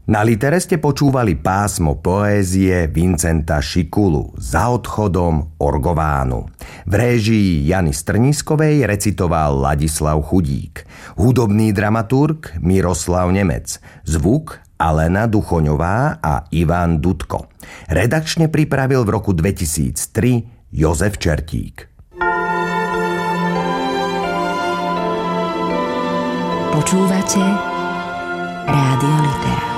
Na Litere ste počúvali pásmo poézie Vincenta Šikulu Za odchodom Orgovánu. V réžii Jany Strniskovej recitoval Ladislav Chudík. Hudobný dramaturg Miroslav Nemec. Zvuk Alena Duchoňová a Ivan Dudko. Redakčne pripravil v roku 2003 Jozef Čertík. Počúvate Rádio Litera.